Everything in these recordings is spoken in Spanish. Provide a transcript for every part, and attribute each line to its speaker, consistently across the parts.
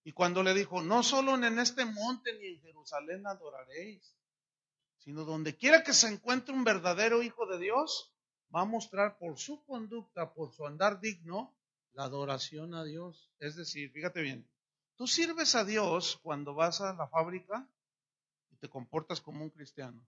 Speaker 1: Y cuando le dijo, no solo en este monte ni en Jerusalén adoraréis, sino donde quiera que se encuentre un verdadero hijo de Dios, va a mostrar por su conducta, por su andar digno, la adoración a Dios. Es decir, fíjate bien, tú sirves a Dios cuando vas a la fábrica y te comportas como un cristiano.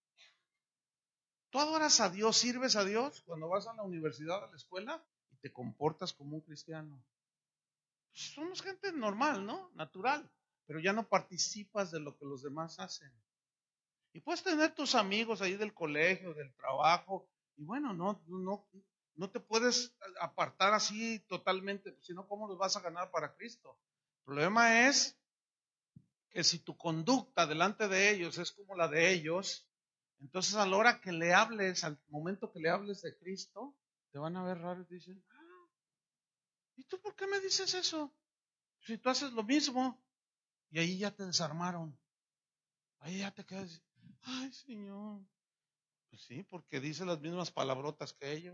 Speaker 1: Tú adoras a Dios, sirves a Dios cuando vas a la universidad, a la escuela y te comportas como un cristiano. Pues somos gente normal, ¿no? Natural, pero ya no participas de lo que los demás hacen. Y puedes tener tus amigos ahí del colegio, del trabajo, y bueno, no te puedes apartar así totalmente, sino cómo los vas a ganar para Cristo. El problema es que si tu conducta delante de ellos es como la de ellos, entonces a la hora que le hables, al momento que le hables de Cristo, te van a ver raro y te dicen, ¿y tú por qué me dices eso? Si tú haces lo mismo, y ahí ya te desarmaron, ahí ya te quedas, ay Señor, pues sí, porque dice las mismas palabrotas que ellos,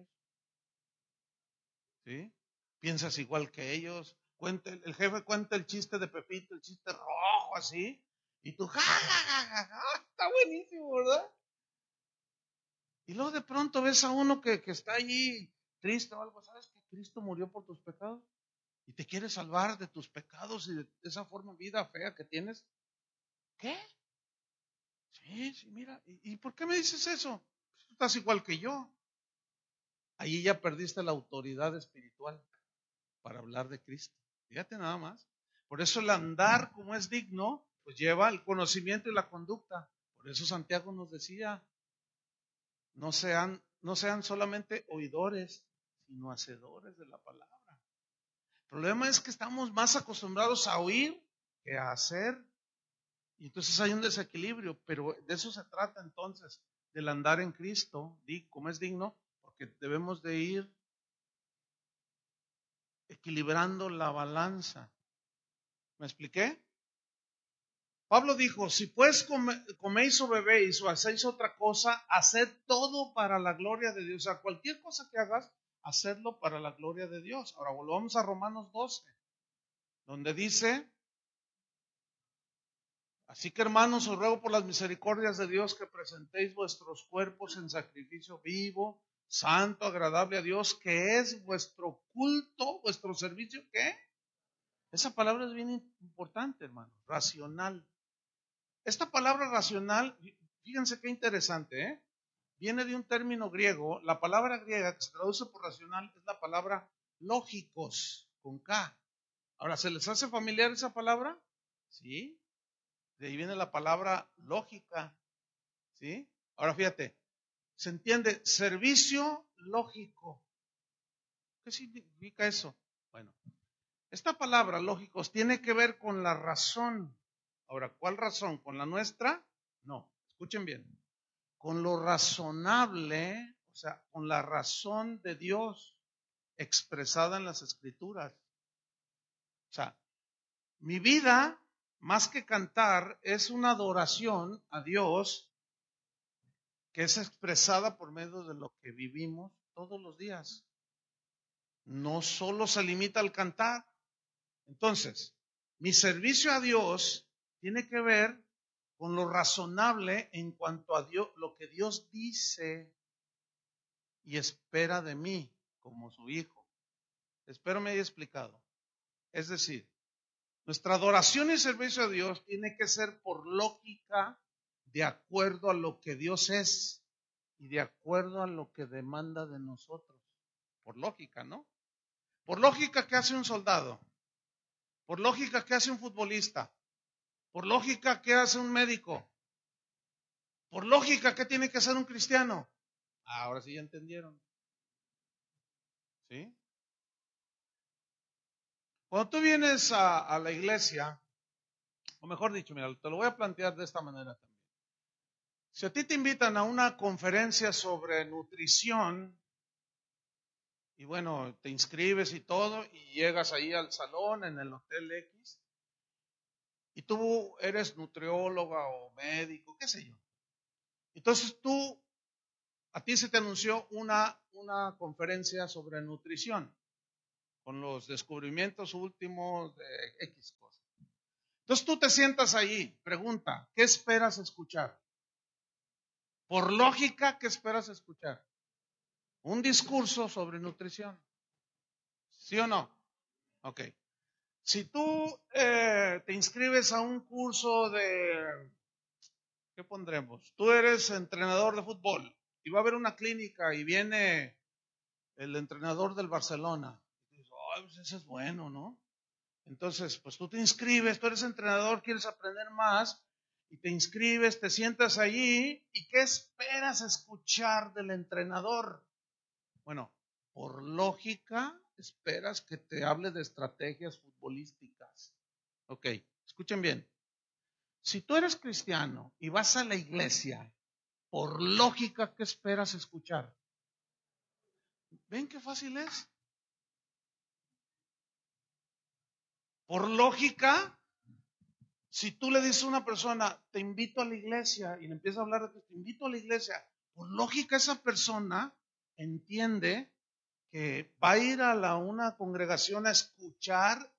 Speaker 1: ¿sí? Piensas igual que ellos. El jefe cuenta el chiste de Pepito, el chiste rojo así, y tú, ja, ja, ja, ja, ja, está buenísimo, ¿verdad? Y luego de pronto ves a uno que está allí triste o algo, ¿sabes que Cristo murió por tus pecados? Y te quiere salvar de tus pecados y de esa forma de vida fea que tienes. ¿Qué? Sí, sí, mira. ¿Y por qué me dices eso? Pues tú estás igual que yo. Ahí ya perdiste la autoridad espiritual para hablar de Cristo. Fíjate nada más. Por eso el andar como es digno, pues lleva el conocimiento y la conducta. Por eso Santiago nos decía, no sean solamente oidores, sino hacedores de la palabra. El problema es que estamos más acostumbrados a oír que a hacer. Y entonces hay un desequilibrio, pero de eso se trata entonces, del andar en Cristo, como es digno, porque debemos de ir equilibrando la balanza. ¿Me expliqué? Pablo dijo, si pues coméis o bebéis o hacéis otra cosa, haced todo para la gloria de Dios. O sea, cualquier cosa que hagas, hacedlo para la gloria de Dios. Ahora volvamos a Romanos 12, donde dice, así que hermanos, os ruego por las misericordias de Dios que presentéis vuestros cuerpos en sacrificio vivo, santo, agradable a Dios, que es vuestro culto, vuestro servicio, ¿qué? Esa palabra es bien importante, hermano, racional. Esta palabra racional, fíjense qué interesante, ¿eh? Viene de un término griego. La palabra griega que se traduce por racional es la palabra lógicos, con K. Ahora, ¿se les hace familiar esa palabra? Sí. De ahí viene la palabra lógica, ¿sí? Ahora fíjate, se entiende servicio lógico. ¿Qué significa eso? Bueno, esta palabra lógicos tiene que ver con la razón. Ahora, ¿cuál razón? ¿Con la nuestra? No, escuchen bien. Con lo razonable, o sea, con la razón de Dios expresada en las Escrituras. O sea, mi vida, más que cantar, es una adoración a Dios que es expresada por medio de lo que vivimos todos los días. No solo se limita al cantar. Entonces, mi servicio a Dios tiene que ver con lo razonable en cuanto a Dios, lo que Dios dice y espera de mí como su hijo. Espero me haya explicado. Es decir, nuestra adoración y servicio a Dios tiene que ser por lógica, de acuerdo a lo que Dios es y de acuerdo a lo que demanda de nosotros. Por lógica, ¿no? Por lógica, ¿qué hace un soldado? Por lógica, ¿qué hace un futbolista? Por lógica, ¿qué hace un médico? Por lógica, ¿qué tiene que hacer un cristiano? Ahora sí ya entendieron. ¿Sí? Cuando tú vienes a la iglesia, o mejor dicho, mira, te lo voy a plantear de esta manera también. Si a ti te invitan a una conferencia sobre nutrición, y bueno, te inscribes y todo, y llegas ahí al salón en el Hotel X, y tú eres nutrióloga o médico, qué sé yo. Entonces a ti se te anunció una conferencia sobre nutrición, con los descubrimientos últimos de X cosas. Entonces tú te sientas ahí, pregunta, ¿qué esperas escuchar? Por lógica, ¿qué esperas escuchar? Un discurso sobre nutrición. ¿Sí o no? Ok. Si tú te inscribes a un curso de, ¿qué pondremos? Tú eres entrenador de fútbol y va a haber una clínica y viene el entrenador del Barcelona. Y dices, "Ay, pues ese es bueno, ¿no?" Entonces, pues tú te inscribes, tú eres entrenador, quieres aprender más y te inscribes, te sientas allí y ¿qué esperas escuchar del entrenador? Bueno, por lógica, esperas que te hable de estrategias futbolísticas. Ok, escuchen bien. Si tú eres cristiano y vas a la iglesia, por lógica, ¿qué esperas escuchar? ¿Ven qué fácil es? Por lógica, si tú le dices a una persona, te invito a la iglesia, y le empiezas a hablar de que te invito a la iglesia, por lógica esa persona entiende que va a ir a una congregación a escuchar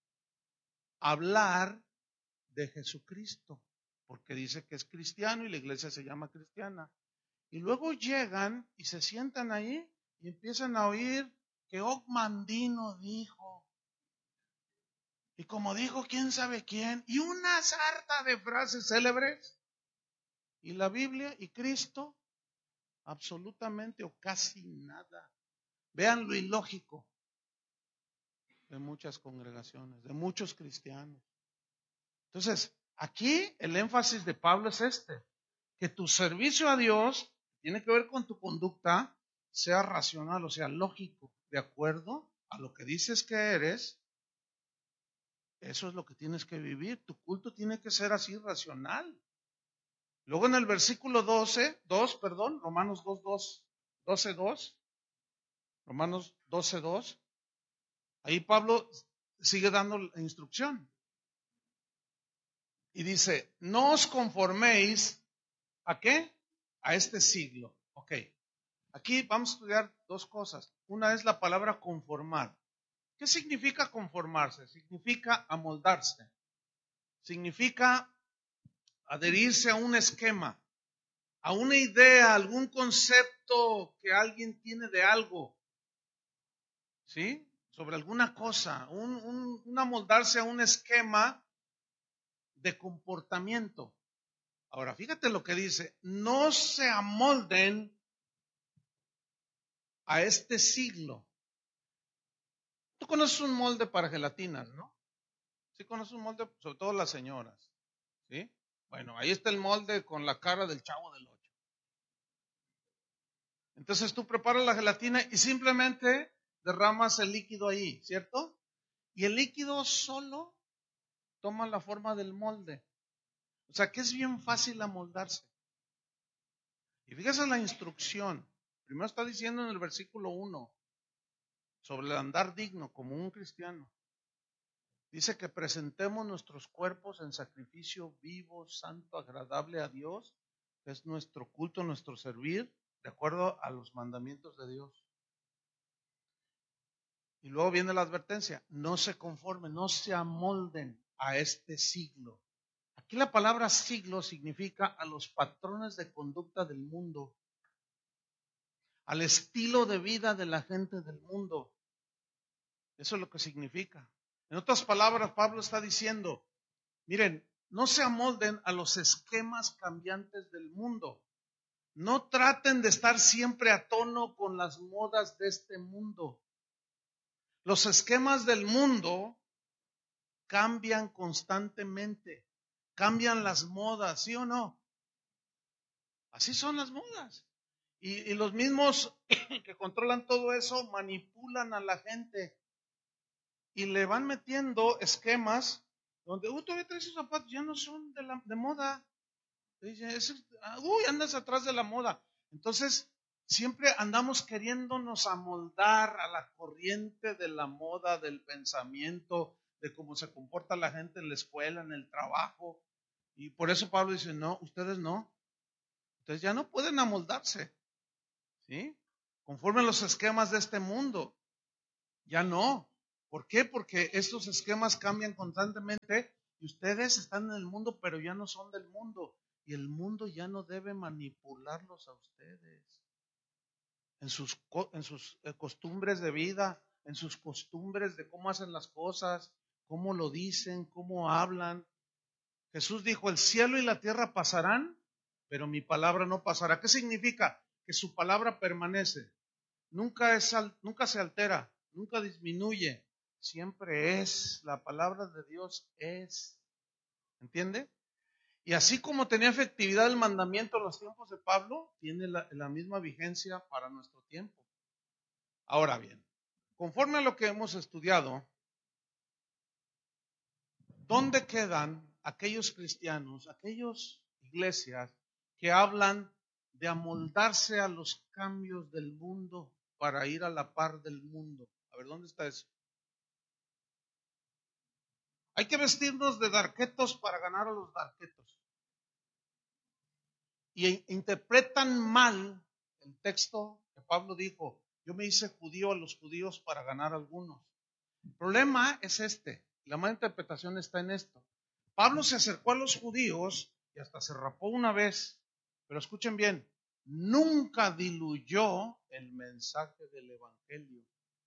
Speaker 1: hablar de Jesucristo, porque dice que es cristiano y la iglesia se llama cristiana. Y luego llegan y se sientan ahí y empiezan a oír que Mandino dijo, y como dijo quién sabe quién, y una sarta de frases célebres, y la Biblia y Cristo, absolutamente o casi nada. Vean lo ilógico de muchas congregaciones, de muchos cristianos. Entonces, aquí el énfasis de Pablo es este, que tu servicio a Dios tiene que ver con tu conducta, sea racional o sea lógico, de acuerdo a lo que dices que eres. Eso es lo que tienes que vivir. Tu culto tiene que ser así racional. Luego en el versículo 2, Romanos 12:2, Romanos 12:2, ahí Pablo sigue dando la instrucción. Y dice, no os conforméis, ¿a qué? A este siglo. Ok. Aquí vamos a estudiar dos cosas. Una es la palabra conformar. ¿Qué significa conformarse? Significa amoldarse. Significa adherirse a un esquema, a una idea, a algún concepto que alguien tiene de algo. ¿Sí? Sobre alguna cosa. Un amoldarse a un esquema de comportamiento. Ahora, fíjate lo que dice. No se amolden a este siglo. Tú conoces un molde para gelatinas, ¿no? Sí conoces un molde, sobre todo las señoras, ¿sí? Bueno, ahí está el molde con la cara del Chavo del 8. Entonces tú preparas la gelatina y simplemente derramas el líquido ahí, ¿cierto? Y el líquido solo toma la forma del molde. O sea que es bien fácil amoldarse. Y fíjese la instrucción. Primero está diciendo en el versículo 1 sobre el andar digno como un cristiano. Dice que presentemos nuestros cuerpos en sacrificio vivo, santo, agradable a Dios, que es nuestro culto, nuestro servir, de acuerdo a los mandamientos de Dios. Y luego viene la advertencia, no se conformen, no se amolden a este siglo. Aquí la palabra siglo significa a los patrones de conducta del mundo, al estilo de vida de la gente del mundo. Eso es lo que significa. En otras palabras, Pablo está diciendo, miren, no se amolden a los esquemas cambiantes del mundo. No traten de estar siempre a tono con las modas de este mundo. Los esquemas del mundo cambian constantemente. Cambian las modas, ¿sí o no? Así son las modas. Y los mismos que controlan todo eso manipulan a la gente y le van metiendo esquemas donde, todavía traes esos zapatos, ya no son de moda. Dice, andas atrás de la moda. Entonces, siempre andamos queriéndonos amoldar a la corriente de la moda, del pensamiento, de cómo se comporta la gente en la escuela, en el trabajo. Y por eso Pablo dice, no, ustedes no. Ustedes ya no pueden amoldarse, ¿sí? Conforme a los esquemas de este mundo. Ya no. ¿Por qué? Porque estos esquemas cambian constantemente Y ustedes están en el mundo, pero ya no son del mundo. Y el mundo ya no debe manipularlos a ustedes en sus costumbres de vida, en sus costumbres de cómo hacen las cosas, cómo lo dicen, cómo hablan. Jesús dijo, el cielo y la tierra pasarán, pero mi palabra no pasará. ¿Qué significa? Que su palabra permanece. Nunca se altera, nunca disminuye. Siempre es. La palabra de Dios es. ¿Entiende? Y así como tenía efectividad el mandamiento en los tiempos de Pablo, tiene la misma vigencia para nuestro tiempo. Ahora bien, conforme a lo que hemos estudiado, ¿dónde quedan aquellos cristianos, aquellas iglesias que hablan de amoldarse a los cambios del mundo para ir a la par del mundo? A ver, ¿dónde está eso? Hay que vestirnos de darquetos para ganar a los darquetos. Y interpretan mal el texto que Pablo dijo, yo me hice judío a los judíos para ganar a algunos. El problema es la mala interpretación está en esto. Pablo se acercó a los judíos y hasta se rapó una vez, pero escuchen bien, nunca diluyó el mensaje del evangelio.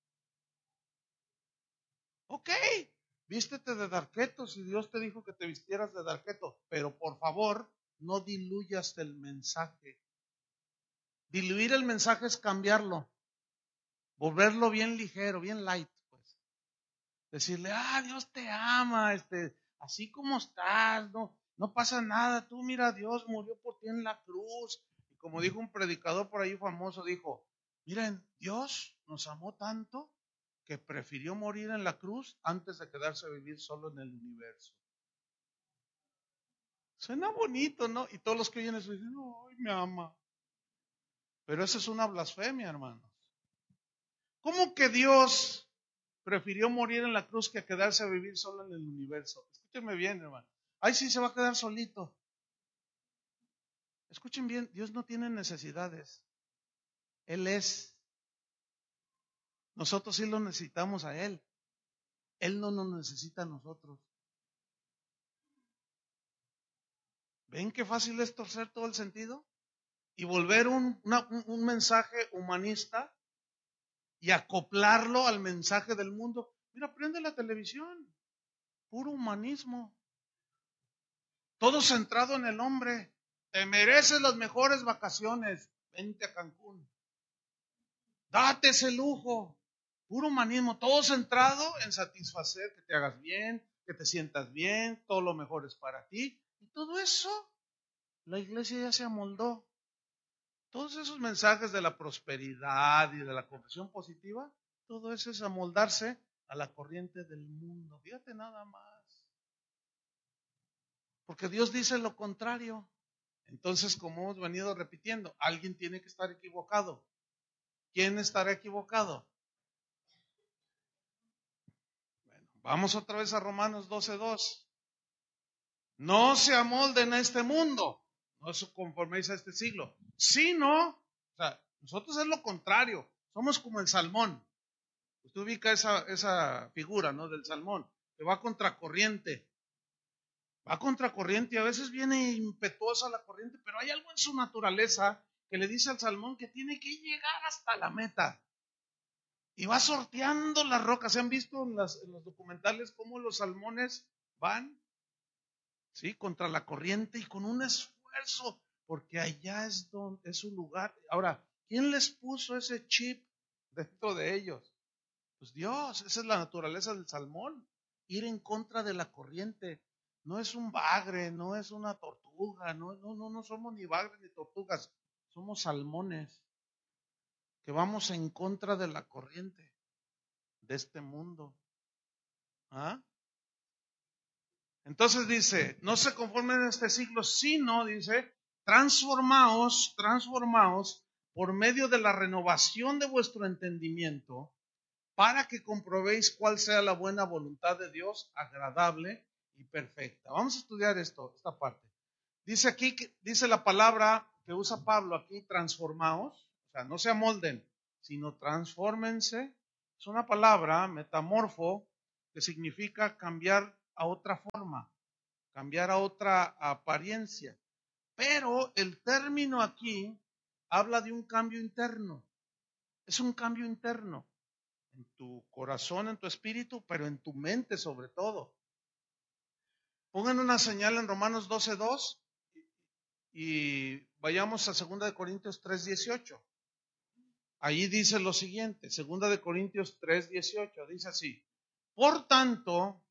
Speaker 1: Ok, vístete de darqueto si Dios te dijo que te vistieras de darqueto, pero por favor, no diluyas el mensaje. Diluir el mensaje es cambiarlo, volverlo bien ligero, bien light, pues. Decirle, Dios te ama, así como estás, no pasa nada, tú mira, Dios murió por ti en la cruz. Y como dijo un predicador por ahí famoso, dijo, miren, Dios nos amó tanto que prefirió morir en la cruz antes de quedarse a vivir solo en el universo. Suena bonito, ¿no? Y todos los que oyen eso dicen, ay, me ama. Pero eso es una blasfemia, hermanos. ¿Cómo que Dios prefirió morir en la cruz que quedarse a vivir solo en el universo? Escúchenme bien, hermano. Ay, sí, se va a quedar solito. Escuchen bien, Dios no tiene necesidades. Él es. Nosotros sí lo necesitamos a Él. Él no nos necesita a nosotros. ¿Ven qué fácil es torcer todo el sentido? Y volver un mensaje humanista y acoplarlo al mensaje del mundo. Mira, prende la televisión. Puro humanismo. Todo centrado en el hombre. Te mereces las mejores vacaciones. Vente a Cancún. Date ese lujo. Puro humanismo. Todo centrado en satisfacer, que te hagas bien, que te sientas bien, todo lo mejor es para ti. Y todo eso, la iglesia ya se amoldó. Todos esos mensajes de la prosperidad y de la confesión positiva, todo eso es amoldarse a la corriente del mundo. Fíjate nada más. Porque Dios dice lo contrario. Entonces, como hemos venido repitiendo, alguien tiene que estar equivocado. ¿Quién estará equivocado? Bueno, vamos otra vez a Romanos 12:2. No se amolden a este mundo, no se conforméis a este siglo, sino, o sea, nosotros es lo contrario, somos como el salmón. Usted ubica esa figura, ¿no? Del salmón, que va contracorriente. Va contracorriente y a veces viene impetuosa la corriente, pero hay algo en su naturaleza que le dice al salmón que tiene que llegar hasta la meta. Y va sorteando las rocas. ¿Se han visto en los documentales cómo los salmones van? ¿Sí? Contra la corriente y con un esfuerzo, porque allá es su lugar. Ahora, ¿quién les puso ese chip dentro de ellos? Pues Dios, esa es la naturaleza del salmón, ir en contra de la corriente. No es un bagre, no es una tortuga, no somos ni bagres ni tortugas, somos salmones que vamos en contra de la corriente de este mundo. ¿Ah? Entonces dice, no se conformen en este siglo, sino, dice, transformaos por medio de la renovación de vuestro entendimiento, para que comprobéis cuál sea la buena voluntad de Dios, agradable y perfecta. Vamos a estudiar esta parte. Dice aquí, dice la palabra que usa Pablo aquí, transformaos, o sea, no se amolden, sino transfórmense. Es una palabra, metamorfo, que significa cambiar a otra forma. cambiar a otra apariencia. Pero el término aquí habla de un cambio interno. Es un cambio interno en tu corazón, en tu espíritu, pero en tu mente sobre todo. Pongan una señal en Romanos 12:2 y vayamos a 2 de Corintios 3:18. Allí dice lo siguiente, 2 de Corintios 3:18, dice así: por tanto,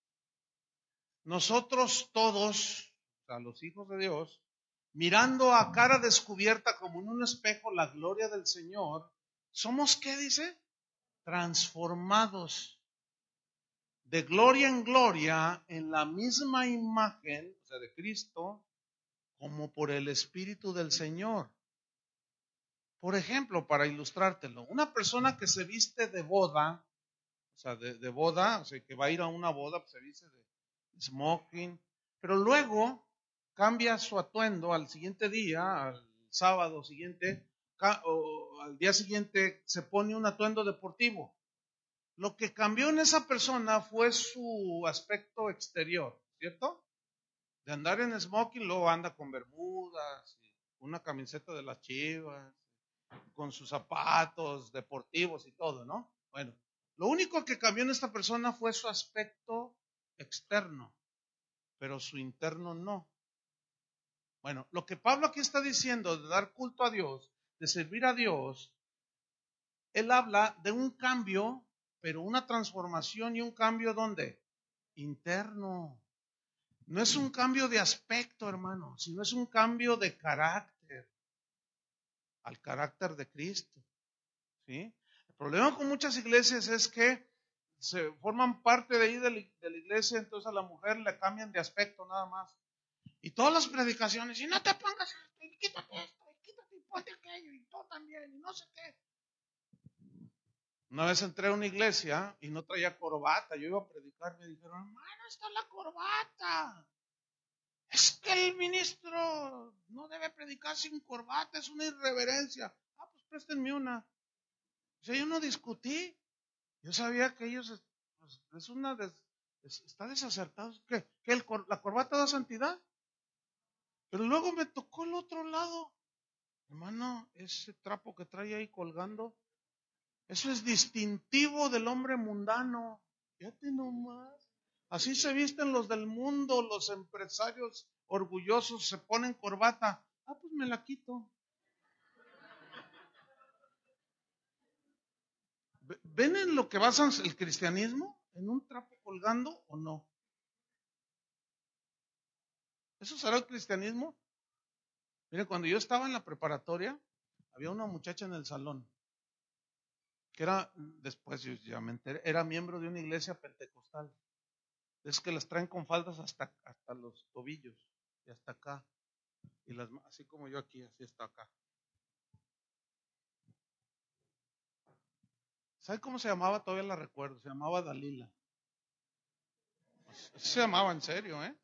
Speaker 1: nosotros todos, o sea, los hijos de Dios, mirando a cara descubierta como en un espejo la gloria del Señor, somos, ¿qué dice? Transformados de gloria en gloria en la misma imagen, o sea, de Cristo, como por el Espíritu del Señor. Por ejemplo, para ilustrártelo, una persona que se viste de boda, o sea, de boda, o sea, que va a ir a una boda, pues se viste de smoking, pero luego cambia su atuendo al siguiente día, al sábado siguiente, o al día siguiente se pone un atuendo deportivo. Lo que cambió en esa persona fue su aspecto exterior, ¿cierto? De andar en smoking, luego anda con bermudas, una camiseta de las Chivas, con sus zapatos deportivos y todo, ¿no? Bueno, lo único que cambió en esta persona fue su aspecto externo, pero su interno no. Bueno, lo que Pablo aquí está diciendo de dar culto a Dios, de servir a Dios, él habla de un cambio, pero una transformación y un cambio ¿dónde? Interno. No es un cambio de aspecto, hermano, sino es un cambio de carácter, al carácter de Cristo. ¿Sí? El problema con muchas iglesias es que se forman parte de ahí de la iglesia, entonces a la mujer le cambian de aspecto nada más. Y todas las predicaciones, y no te pongas esto, y quítate esto, y quítate y ponte aquello, y tú también, y no sé qué. Una vez entré a una iglesia y no traía corbata, yo iba a predicar, me dijeron, hermano, está la corbata. Es que el ministro no debe predicar sin corbata, es una irreverencia. Ah, pues préstenme una. O sea, yo no discutí. Yo sabía que ellos, pues, está desacertado. ¿Que la corbata da santidad? Pero luego me tocó el otro lado. Hermano, ese trapo que trae ahí colgando, eso es distintivo del hombre mundano. Fíjate nomás. Así se visten los del mundo, los empresarios orgullosos se ponen corbata. Ah, pues me la quito. ¿Ven en lo que basan el cristianismo? ¿En un trapo colgando o no? ¿Eso será el cristianismo? Mire, cuando yo estaba en la preparatoria, había una muchacha en el salón, que era, después yo ya me enteré, era miembro de una iglesia pentecostal. Es que las traen con faldas hasta los tobillos y hasta acá. Y así como yo aquí, así hasta acá. ¿Sabe cómo se llamaba? Todavía la recuerdo. Se llamaba Dalila. Así se llamaba en serio, ¿eh?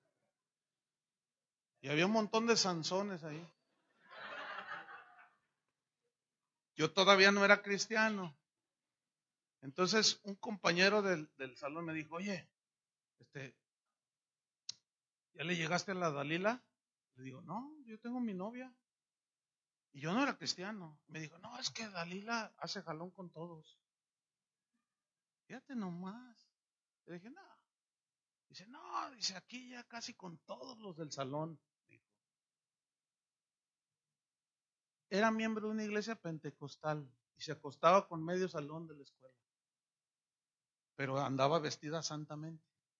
Speaker 1: Y había un montón de Sansones ahí. Yo todavía no era cristiano. Entonces un compañero del salón me dijo, oye, ¿ya le llegaste a la Dalila? Le digo, no, yo tengo mi novia. Y yo no era cristiano. Me dijo, no, es que Dalila hace jalón con todos. Fíjate nomás. Le dije, no. Dice, no, dice, aquí ya casi con todos los del salón. Dijo. Era miembro de una iglesia pentecostal y se acostaba con medio salón de la escuela. Pero andaba vestida santamente.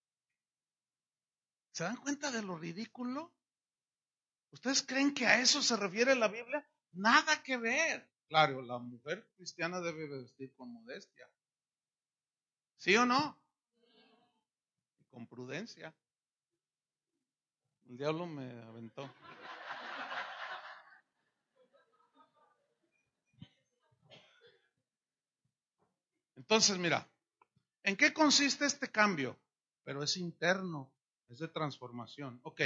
Speaker 1: ¿Se dan cuenta de lo ridículo? ¿Ustedes creen que a eso se refiere la Biblia? Nada que ver. Claro, la mujer cristiana debe vestir con modestia. ¿Sí o no? Y con prudencia. El diablo me aventó. Entonces, mira, ¿en qué consiste este cambio? Pero es interno, es de transformación. Ok.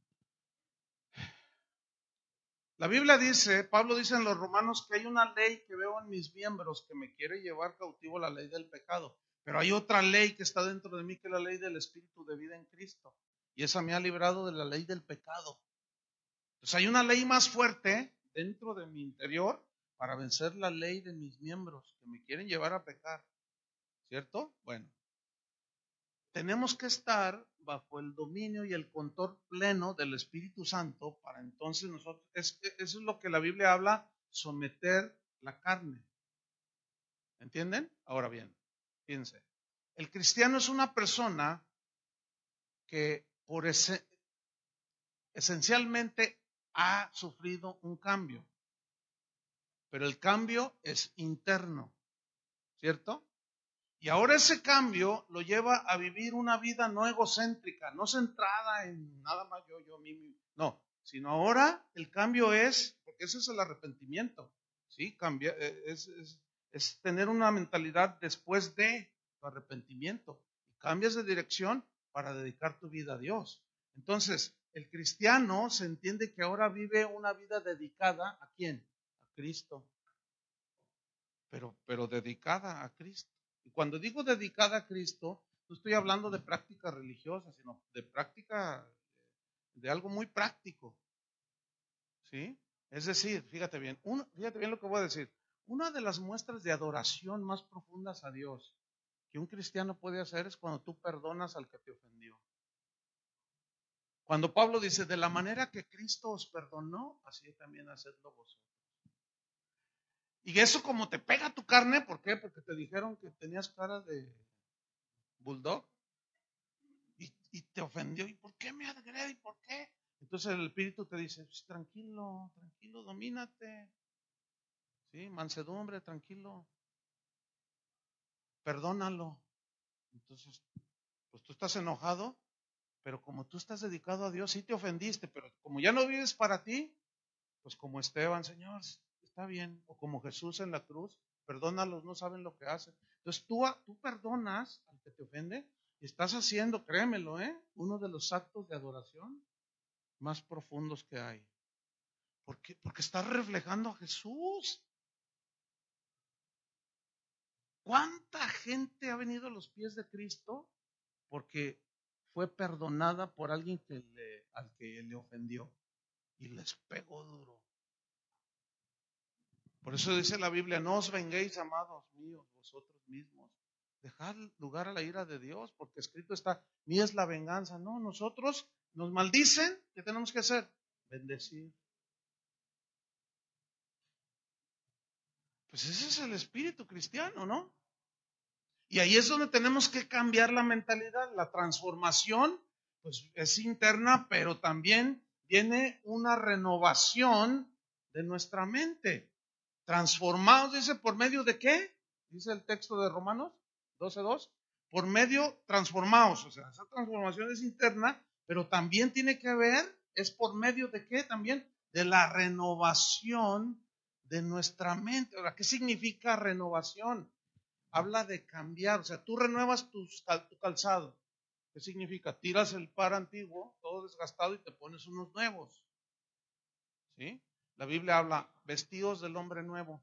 Speaker 1: La Biblia dice, Pablo dice en los Romanos que hay una ley que veo en mis miembros que me quiere llevar cautivo la ley del pecado. Pero hay otra ley que está dentro de mí que es la ley del Espíritu de vida en Cristo. y esa me ha librado de la ley del pecado. Entonces hay una ley más fuerte dentro de mi interior para vencer la ley de mis miembros que me quieren llevar a pecar, ¿cierto? Bueno, tenemos que estar bajo el dominio y el control pleno del Espíritu Santo para entonces nosotros, eso es lo que la Biblia habla, someter la carne. ¿Entienden? Ahora bien, fíjense, el cristiano es una persona que esencialmente ha sufrido un cambio, pero el cambio es interno, ¿cierto? Y ahora ese cambio lo lleva a vivir una vida no egocéntrica, no centrada en nada más yo, mí, no, sino ahora el cambio es, porque ese es el arrepentimiento, ¿sí? Cambia, es tener una mentalidad después de tu arrepentimiento, y cambias de dirección para dedicar tu vida a Dios. Entonces, el cristiano se entiende que ahora vive una vida dedicada ¿a quién? A Cristo, pero dedicada a Cristo. Y cuando digo dedicada a Cristo, no estoy hablando de práctica religiosa, sino de práctica, de algo muy práctico. ¿Sí? Es decir, fíjate bien lo que voy a decir. Una de las muestras de adoración más profundas a Dios que un cristiano puede hacer es cuando tú perdonas al que te ofendió. Cuando Pablo dice, de la manera que Cristo os perdonó, así también hacedlo vosotros. Y eso como te pega tu carne, ¿por qué? Porque te dijeron que tenías cara de bulldog y te ofendió. ¿Y por qué me agrede? ¿Y por qué? Entonces el Espíritu te dice, pues, tranquilo, domínate. ¿Sí? Mansedumbre, tranquilo. Perdónalo. Entonces, pues tú estás enojado, pero como tú estás dedicado a Dios, sí te ofendiste, pero como ya no vives para ti, pues como Esteban, Señor, está bien. O como Jesús en la cruz, perdónalos, no saben lo que hacen. Entonces tú perdonas al que te ofende y estás haciendo, créemelo, uno de los actos de adoración más profundos que hay. ¿Por qué? Porque estás reflejando a Jesús. ¿Cuánta gente ha venido a los pies de Cristo porque fue perdonada por alguien al que le ofendió y les pegó duro? Por eso dice la Biblia, no os venguéis, amados míos, vosotros mismos. Dejad lugar a la ira de Dios, porque escrito está, mía es la venganza. No, nosotros nos maldicen, ¿qué tenemos que hacer? Bendecir. Pues ese es el espíritu cristiano, ¿no? Y ahí es donde tenemos que cambiar la mentalidad. La transformación, pues es interna, pero también viene una renovación de nuestra mente. Transformados, dice, ¿por medio de qué? Dice el texto de Romanos 12:2. Por medio, transformados. O sea, esa transformación es interna, pero también tiene que ver, es por medio de qué también? De la renovación de nuestra mente. Ahora, ¿qué significa renovación? Habla de cambiar, o sea, tú renuevas tu calzado. ¿Qué significa? Tiras el par antiguo, todo desgastado, y te pones unos nuevos. ¿Sí? La Biblia habla, vestidos del hombre nuevo.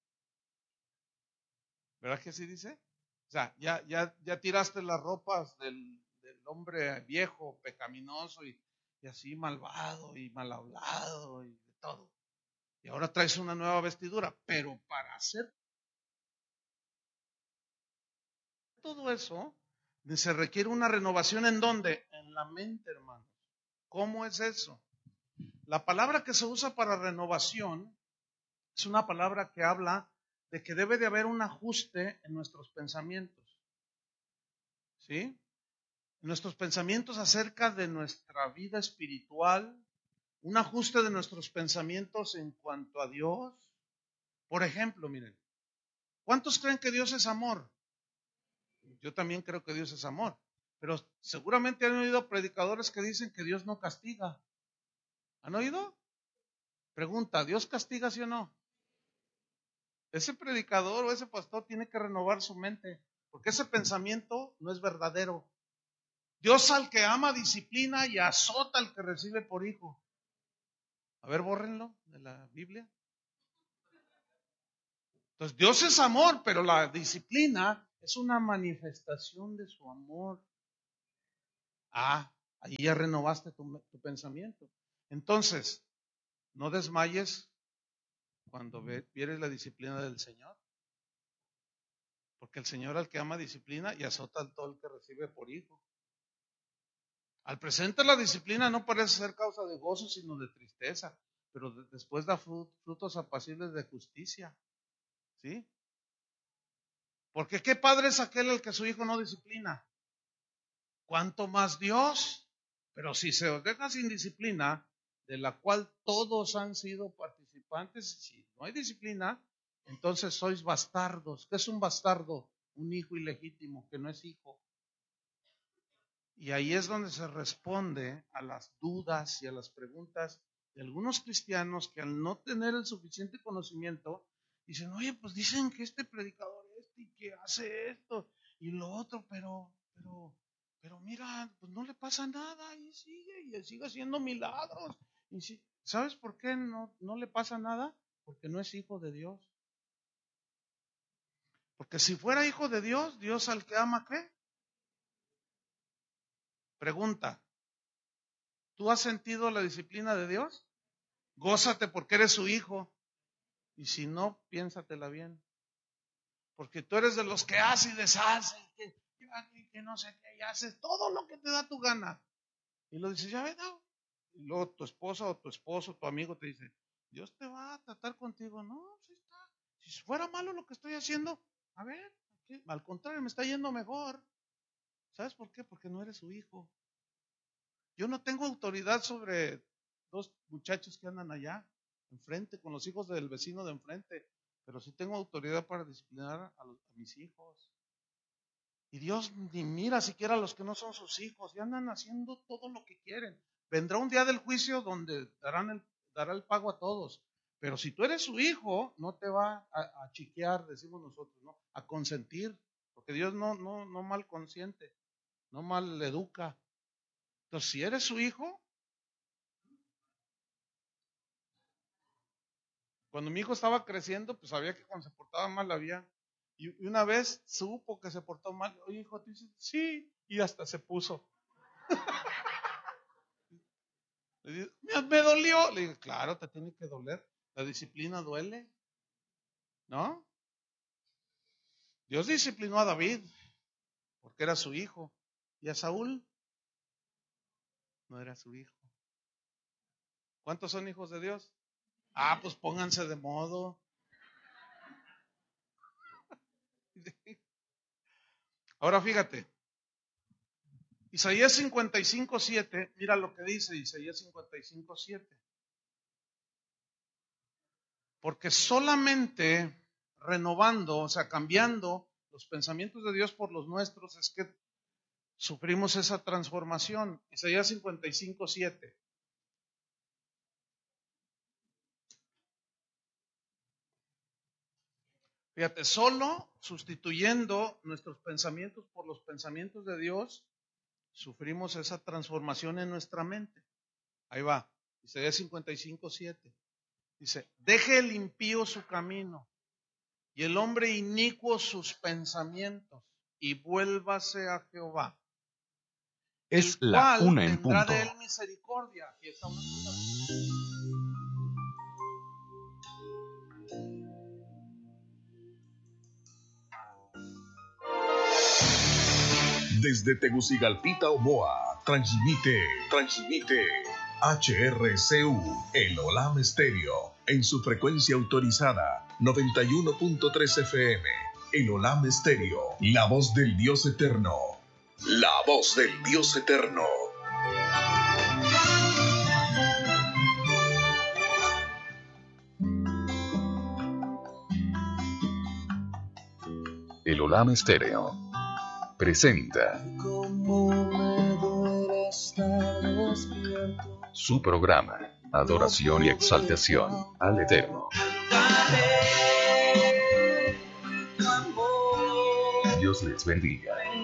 Speaker 1: ¿Verdad que así dice? O sea, ya tiraste las ropas del hombre viejo, pecaminoso y así malvado y mal hablado y de todo. Y ahora traes una nueva vestidura, pero para hacer todo eso, se requiere una renovación ¿en dónde? En la mente, hermanos. ¿Cómo es eso? La palabra que se usa para renovación es una palabra que habla de que debe de haber un ajuste en nuestros pensamientos. ¿Sí? Nuestros pensamientos acerca de nuestra vida espiritual, un ajuste de nuestros pensamientos en cuanto a Dios. Por ejemplo, miren, ¿cuántos creen que Dios es amor? Yo también creo que Dios es amor, pero seguramente han oído predicadores que dicen que Dios no castiga. ¿Han oído? Pregunta, ¿Dios castiga sí o no? Ese predicador o ese pastor tiene que renovar su mente, porque ese pensamiento no es verdadero. Dios al que ama disciplina y azota al que recibe por hijo. A ver, bórrenlo de la Biblia. Entonces, Dios es amor, pero la disciplina es una manifestación de su amor. Ah, Ahí ya renovaste tu pensamiento. Entonces, no desmayes cuando vieres la disciplina del Señor. Porque el Señor al que ama disciplina y azota al todo el que recibe por hijo. Al presente la disciplina no parece ser causa de gozo, sino de tristeza, pero después da frutos apacibles de justicia. ¿Sí? Porque ¿qué padre es aquel al que su hijo no disciplina? ¿Cuánto más Dios? Pero si se os deja sin disciplina, de la cual todos han sido participantes, si no hay disciplina, entonces sois bastardos. ¿Qué es un bastardo? Un hijo ilegítimo, que no es hijo. Y ahí es donde se responde a las dudas y a las preguntas de algunos cristianos que al no tener el suficiente conocimiento, dicen, oye, pues dicen que este predicador y que hace esto y lo otro, pero mira, pues no le pasa nada y sigue haciendo milagros. Y ¿sabes por qué no le pasa nada? Porque no es hijo de Dios. Porque si fuera hijo de Dios, Dios al que ama, ¿qué? Pregunta, ¿tú has sentido la disciplina de Dios? Gózate porque eres su hijo. Y si no, piénsatela bien. Porque tú eres de los que hace y deshace, que no sé qué, y haces todo lo que te da tu gana. Y lo dices, ya ves, no. Y luego tu esposa o tu esposo, tu amigo te dice, Dios te va a tratar contigo. No, sí está. Si fuera malo lo que estoy haciendo, a ver, al contrario, me está yendo mejor. ¿Sabes por qué? Porque no eres su hijo. Yo no tengo autoridad sobre dos muchachos que andan allá, enfrente, con los hijos del vecino de enfrente, pero sí tengo autoridad para disciplinar a mis hijos. Y Dios ni mira siquiera a los que no son sus hijos, y andan haciendo todo lo que quieren. Vendrá un día del juicio donde dará el pago a todos. Pero si tú eres su hijo, no te va a chiquear, decimos nosotros, ¿no? A consentir, porque Dios no mal consiente, no mal educa. Entonces, si eres su hijo, cuando mi hijo estaba creciendo, pues sabía que cuando se portaba mal había. Y una vez supo que se portó mal. Oye, hijo, ¿tú dices? Sí. Y hasta se puso. Le digo, me dolió. Le digo, claro, te tiene que doler. La disciplina duele. ¿No? Dios disciplinó a David porque era su hijo. Y a Saúl no era su hijo. ¿Cuántos son hijos de Dios? Ah, pues pónganse de modo. Ahora fíjate. Isaías 55:7, mira lo que dice Isaías 55:7. Porque solamente renovando, o sea, cambiando los pensamientos de Dios por los nuestros, es que sufrimos esa transformación. Isaías 55:7. Fíjate, solo sustituyendo nuestros pensamientos por los pensamientos de Dios, sufrimos esa transformación en nuestra mente. Ahí va, Isaías 55:7. Dice, deje el impío su camino y el hombre inicuo sus pensamientos y vuélvase a Jehová.
Speaker 2: Es la 1 en punto.
Speaker 1: Tendrá de él misericordia. Aquí está una cosa.
Speaker 2: Desde Tegucigalpita, Omoa, transmite HRCU, el Olam Estéreo, en su frecuencia autorizada, 91.3 FM. El Olam Estéreo, la voz del Dios eterno. La voz del Dios eterno. El Olam Estéreo presenta su programa, Adoración y Exaltación al Eterno. Dios les bendiga.